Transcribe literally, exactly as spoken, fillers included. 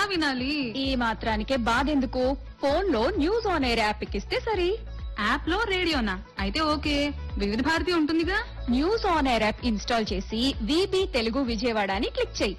వినాలి? ఈ మాత్రానికే బాధెందుకు? ఫోన్ లో న్యూస్ ఆన్ ఎయిర్ యాప్ ఎక్కిస్తే సరి. యాప్ లో రేడియోనా? అయితే ఓకే. వివిధ భారతి ఉంటుందిగా. News on air app install చేసి విబి తెలుగు విజయవాడ అని క్లిక్ చేయి.